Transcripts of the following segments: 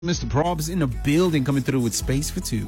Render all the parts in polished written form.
Mr. Probs in the building, coming through with Space for Two.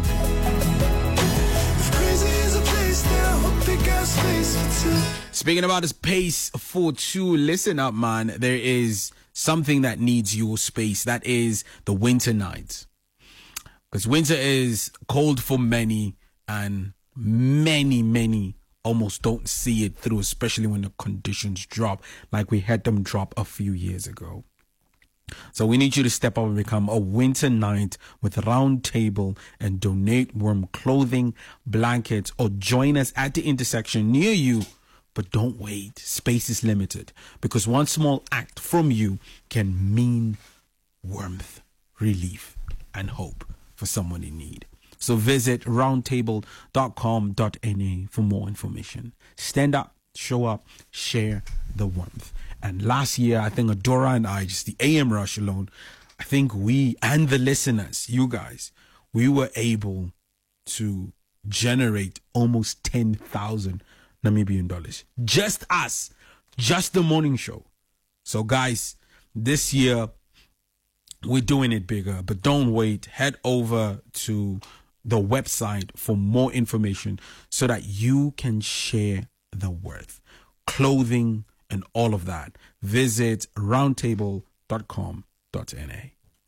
Speaking about Space for Two, listen up, man. There is something that needs your space. That is the winter nights. Because winter is cold for many, and many almost don't see it through, especially when the conditions drop, like we had them drop a few years ago. So we need you to step up and become a winter night with a round table and donate warm clothing, blankets, or join us at the intersection near you. But don't wait. Space is limited, because one small act from you can mean warmth, relief, and hope for someone in need. So visit roundtable.com.na for more information. Stand up, show up, share the warmth. And last year, I think Adora and I, just the AM Rush alone, I think we and the listeners, you guys, we were able to generate almost 10,000 Namibian dollars. Just us, just the morning show. So guys, this year, we're doing it bigger, but don't wait. Head over to the website for more information so that you can share the worth. Clothing, and all of that. Visit roundtable.com.na.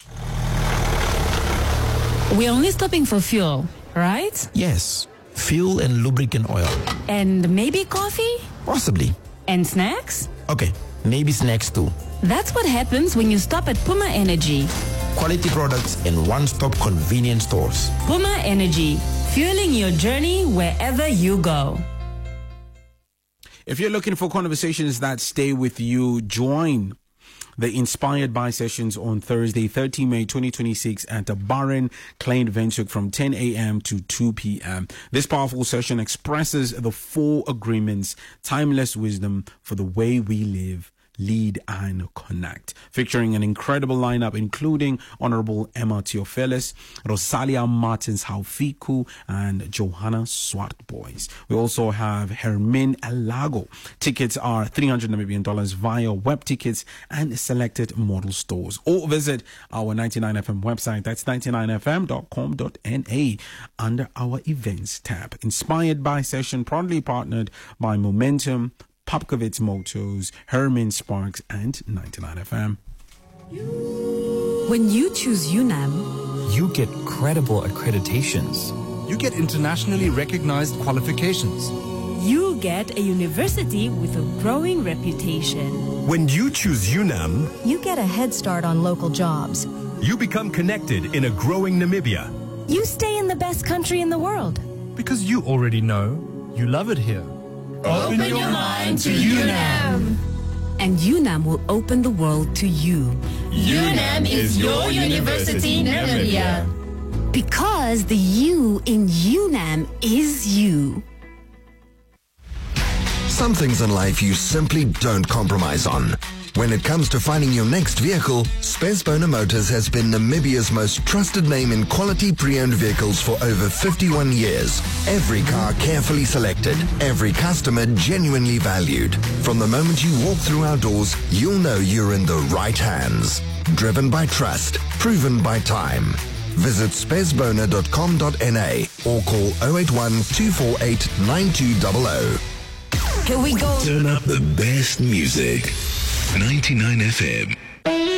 We're only stopping for fuel, right? Yes. Fuel and lubricant oil. And maybe coffee? Possibly. And snacks? Okay, maybe snacks too. That's what happens when you stop at Puma Energy. Quality products in one-stop convenience stores. Puma Energy, fueling your journey wherever you go. If you're looking for conversations that stay with you, join the Inspired By sessions on Thursday, 13 May 2026 at the Barren Klein Windhoek from 10 a.m. to 2 p.m. This powerful session expresses the 4 agreements, timeless wisdom for the way we live, lead, and connect, featuring an incredible lineup including Honorable Emma Theophilus, Rosalia Martins Haufiku, and Johanna Swartboys. We also have Hermin Alago. Tickets are $300 Namibian via web tickets and selected model stores, or visit our 99FM website. That's 99fm.com.na under our events tab. Inspired By session proudly partnered by Momentum, Popkovitz Motors, Herman Sparks, and 99FM. When you choose UNAM, you get credible accreditations. You get internationally recognized qualifications. You get a university with a growing reputation. When you choose UNAM, you get a head start on local jobs. You become connected in a growing Namibia. You stay in the best country in the world. Because you already know you love it here. Open your mind to UNAM. And UNAM will open the world to you. UNAM is your university, Namibia. Because the U in UNAM is you. Some things in life you simply don't compromise on. When it comes to finding your next vehicle, Spesbona Motors has been Namibia's most trusted name in quality pre-owned vehicles for over 51 years. Every car carefully selected, every customer genuinely valued. From the moment you walk through our doors, you'll know you're in the right hands. Driven by trust, proven by time. Visit spesbona.com.na or call 081-248-9200. Here we go. Turn up the best music. 99 FM.